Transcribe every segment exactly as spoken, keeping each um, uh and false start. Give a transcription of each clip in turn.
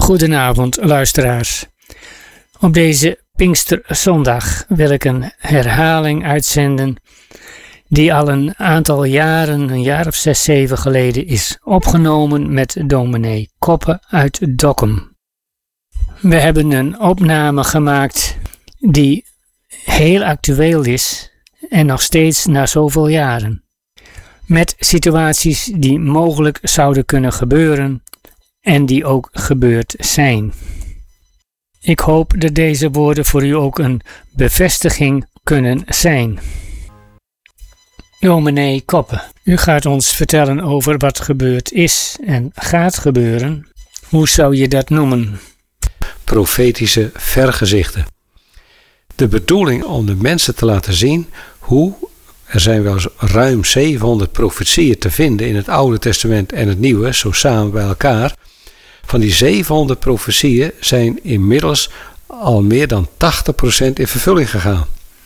Goedenavond luisteraars. Op deze Pinksterzondag wil ik een herhaling uitzenden die al een aantal jaren, een jaar of zes, zeven geleden is opgenomen met dominee Koppe uit Dokkum. We hebben een opname gemaakt die heel actueel is en nog steeds na zoveel jaren. Met situaties die mogelijk zouden kunnen gebeuren en die ook gebeurd zijn. Ik hoop dat deze woorden voor u ook een bevestiging kunnen zijn. Dominee Koppe, u gaat ons vertellen over wat gebeurd is en gaat gebeuren. Hoe zou je dat noemen? Profetische vergezichten. De bedoeling om de mensen te laten zien hoe, er zijn wel ruim zevenhonderd profetieën te vinden in het Oude Testament en het Nieuwe, zo samen bij elkaar. Van die zevenhonderd profetieën zijn inmiddels al meer dan tachtig procent in vervulling gegaan.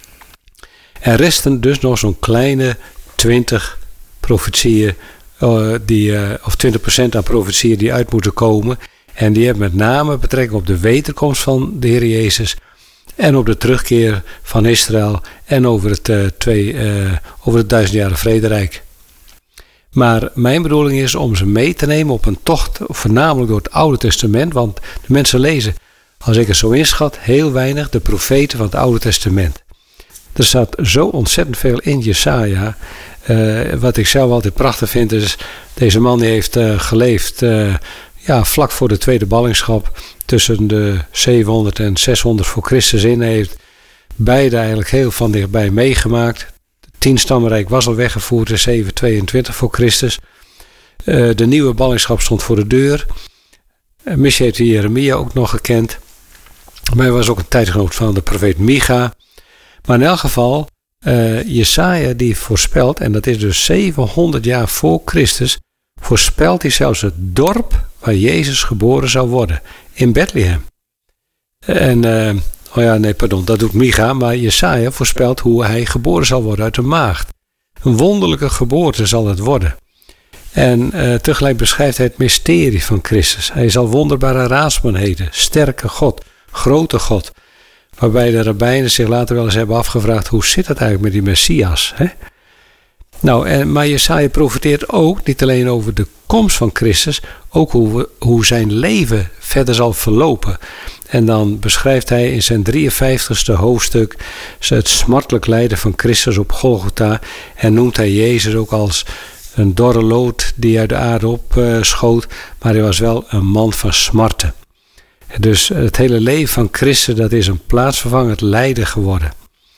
Er resten dus nog zo'n kleine twintig profetieën, uh, die, uh, of twintig procent aan profetieën die uit moeten komen. En die hebben met name betrekking op de wederkomst van de Heer Jezus en op de terugkeer van Israël en over het, uh, twee, uh, over het duizendjarige vrederijk. Maar mijn bedoeling is om ze mee te nemen op een tocht, voornamelijk door het Oude Testament, want de mensen lezen, als ik het zo inschat, heel weinig de profeten van het Oude Testament. Er staat zo ontzettend veel in Jesaja. Uh, wat ik zelf altijd prachtig vind is, deze man die heeft uh, geleefd uh, ja, vlak voor de tweede ballingschap, tussen de zevenhonderd en zeshonderd voor Christus in. Hij heeft beide eigenlijk heel van dichtbij meegemaakt. Tienstammenrijk was al weggevoerd in zevenhonderdtweeëntwintig voor Christus. Uh, de nieuwe ballingschap stond voor de deur. Uh, Misschien heeft Jeremia ook nog gekend. Maar hij was ook een tijdgenoot van de profeet Micha. Maar in elk geval, uh, Jesaja die voorspelt, en dat is dus zevenhonderd jaar voor Christus, voorspelt hij zelfs het dorp waar Jezus geboren zou worden, in Bethlehem. En, uh, oh ja, nee, pardon, dat doet Micha, maar Jesaja voorspelt hoe hij geboren zal worden uit de maagd. Een wonderlijke geboorte zal het worden. En uh, tegelijk beschrijft hij het mysterie van Christus. Hij zal wonderbare raadsman heten, sterke God, grote God. Waarbij de rabbijnen zich later wel eens hebben afgevraagd, hoe zit het eigenlijk met die Messias? Hè? Nou, en, maar Jesaja profeteert ook niet alleen over de komst van Christus, ook hoe, we, hoe zijn leven verder zal verlopen. En dan beschrijft hij in zijn drieënvijftigste hoofdstuk het smartelijk lijden van Christus op Golgotha. En noemt hij Jezus ook als een dorre lood die uit de aarde opschoot, maar hij was wel een man van smarten. Dus het hele leven van Christus, dat is een plaatsvervangend lijden geworden.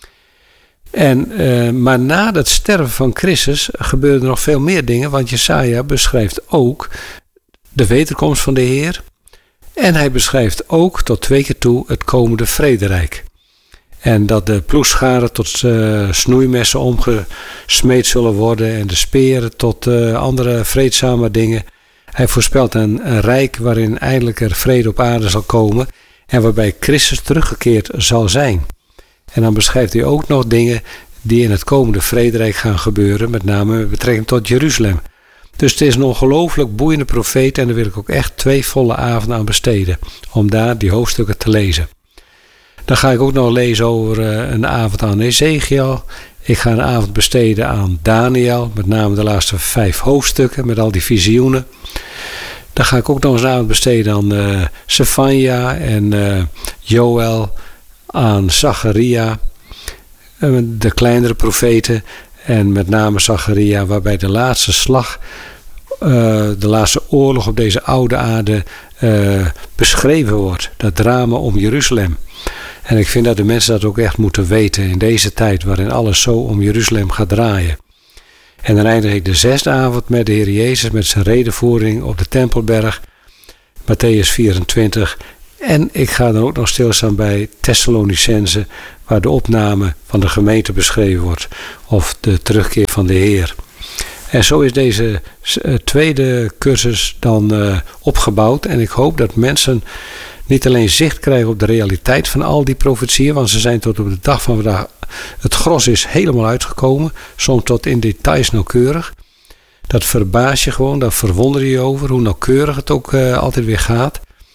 En, uh, maar na het sterven van Christus gebeurden er nog veel meer dingen, want Jesaja beschrijft ook de wederkomst van de Heer. En hij beschrijft ook tot twee keer toe het komende vrederijk. En dat de ploegscharen tot uh, snoeimessen omgesmeed zullen worden en de speren tot uh, andere vreedzame dingen. Hij voorspelt een, een rijk waarin eindelijk er vrede op aarde zal komen en waarbij Christus teruggekeerd zal zijn. En dan beschrijft hij ook nog dingen die in het komende vrederijk gaan gebeuren, met name met betrekking tot Jeruzalem. Dus het is een ongelooflijk boeiende profeet en daar wil ik ook echt twee volle avonden aan besteden, om daar die hoofdstukken te lezen. Dan ga ik ook nog lezen over uh, een avond aan Ezekiel. Ik ga een avond besteden aan Daniel, met name de laatste vijf hoofdstukken, met al die visioenen. Dan ga ik ook nog eens een avond besteden aan uh, Sefania en uh, Joël, aan Zacharia, uh, de kleinere profeten, en met name Zacharia, waarbij de laatste slag, uh, de laatste oorlog op deze oude aarde uh, beschreven wordt. Dat drama om Jeruzalem. En ik vind dat de mensen dat ook echt moeten weten in deze tijd waarin alles zo om Jeruzalem gaat draaien. En dan eindig ik de zesde avond met de Heer Jezus met zijn redevoering op de Tempelberg, Matthäus vierentwintig. En ik ga dan ook nog stilstaan bij Thessalonicense, waar de opname van de gemeente beschreven wordt, of de terugkeer van de Heer. En zo is deze uh, tweede cursus dan uh, opgebouwd en ik hoop dat mensen niet alleen zicht krijgen op de realiteit van al die profetieën, want ze zijn tot op de dag van vandaag, het gros is helemaal uitgekomen, soms tot in details nauwkeurig. Dat verbaas je gewoon, daar verwonder je over, hoe nauwkeurig het ook uh, altijd weer gaat.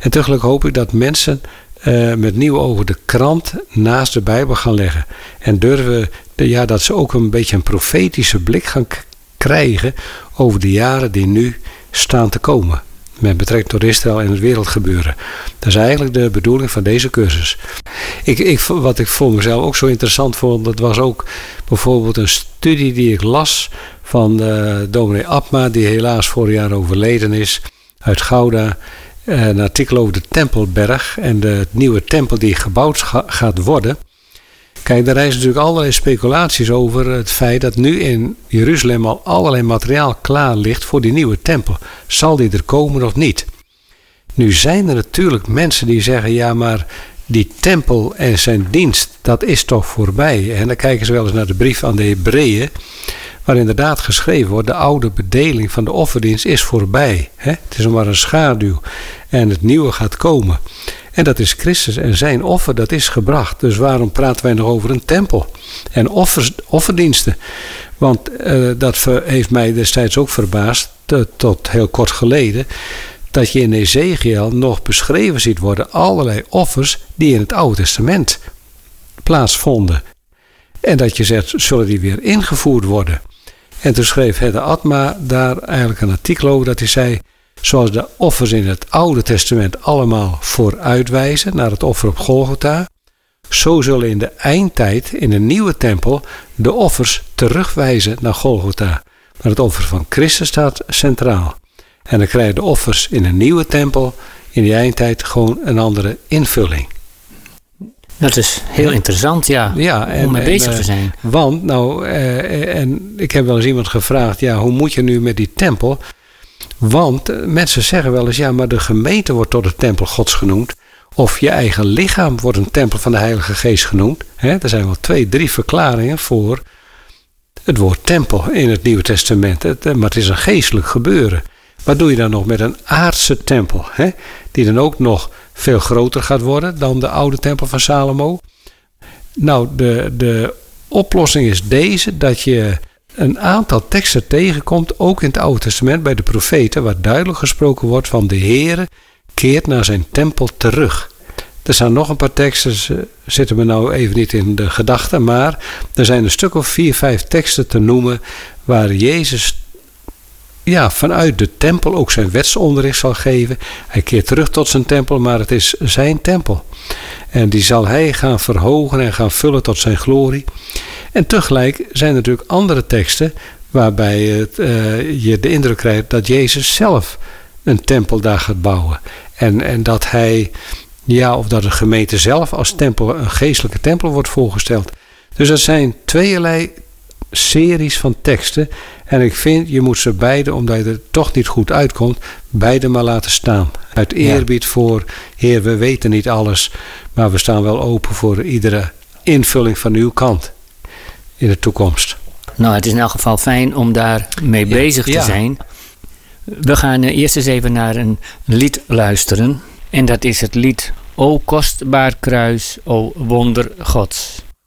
En tegelijk hoop ik dat mensen uh, met nieuwe ogen de krant naast de Bijbel gaan leggen. En durven, de, ja, dat ze ook een beetje een profetische blik gaan k- krijgen over de jaren die nu staan te komen. Met betrekking tot Israël en het wereldgebeuren. Dat is eigenlijk de bedoeling van deze cursus. Ik, ik, wat ik voor mezelf ook zo interessant vond, dat was ook bijvoorbeeld een studie die ik las van uh, dominee Abma, die helaas vorig jaar overleden is, uit Gouda. Een artikel over de Tempelberg en de nieuwe tempel die gebouwd ga, gaat worden. Kijk, daar rijzen natuurlijk allerlei speculaties over het feit dat nu in Jeruzalem al allerlei materiaal klaar ligt voor die nieuwe tempel. Zal die er komen of niet? Nu zijn er natuurlijk mensen die zeggen, ja, maar die tempel en zijn dienst, dat is toch voorbij. En dan kijken ze wel eens naar de brief aan de Hebreeën, waar inderdaad geschreven wordt, de oude bedeling van de offerdienst is voorbij. Hè? Het is maar een schaduw en het nieuwe gaat komen. En dat is Christus en zijn offer, dat is gebracht. Dus waarom praten wij nog over een tempel en offers, offerdiensten? Want uh, dat heeft mij destijds ook verbaasd, tot, tot heel kort geleden, dat je in Ezekiel nog beschreven ziet worden allerlei offers die in het Oude Testament plaatsvonden. En dat je zegt, zullen die weer ingevoerd worden? En toen schreef Hedde Atma daar eigenlijk een artikel over dat hij zei, zoals de offers in het Oude Testament allemaal vooruitwijzen naar het offer op Golgotha, zo zullen in de eindtijd in de nieuwe tempel de offers terugwijzen naar Golgotha. Maar het offer van Christus staat centraal. En dan krijgen de offers in een nieuwe tempel in die eindtijd gewoon een andere invulling. Dat is heel interessant, ja, ja en, om mee bezig en, te zijn. Want, nou, uh, en ik heb wel eens iemand gevraagd, ja, hoe moet je nu met die tempel? Want uh, mensen zeggen wel eens, ja, maar de gemeente wordt tot de tempel Gods genoemd. Of je eigen lichaam wordt een tempel van de Heilige Geest genoemd. Hè, er zijn wel twee, drie verklaringen voor het woord tempel in het Nieuwe Testament. Het, maar het is een geestelijk gebeuren. Wat doe je dan nog met een aardse tempel? Hè? Die dan ook nog veel groter gaat worden dan de oude tempel van Salomo. Nou, de, de oplossing is deze, dat je een aantal teksten tegenkomt, ook in het Oude Testament bij de profeten, waar duidelijk gesproken wordt van de Heere keert naar zijn tempel terug. Er staan nog een paar teksten, zitten me nou even niet in de gedachten, maar er zijn een stuk of vier, vijf teksten te noemen waar Jezus ja, vanuit de tempel ook zijn wetsonderricht zal geven. Hij keert terug tot zijn tempel, maar het is zijn tempel. En die zal hij gaan verhogen en gaan vullen tot zijn glorie. En tegelijk zijn er natuurlijk andere teksten waarbij het, uh, je de indruk krijgt dat Jezus zelf een tempel daar gaat bouwen. En, en dat hij, ja, of dat de gemeente zelf als tempel, een geestelijke tempel wordt voorgesteld. Dus dat zijn tweeërlei series van teksten. En ik vind, je moet ze beide, omdat je er toch niet goed uitkomt, beide maar laten staan. Uit eerbied ja. voor, Heer, we weten niet alles, maar we staan wel open voor iedere invulling van uw kant in de toekomst. Nou, het is in elk geval fijn om daar mee ja. bezig te ja. zijn. We gaan eerst eens even naar een lied luisteren. En dat is het lied O kostbaar kruis, o wonder Gods.